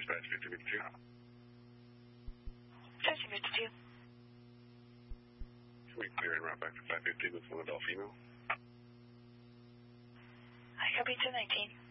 dispatch 1552. 1552. Can we clear and route back to 550 with one adult female? I copy 219.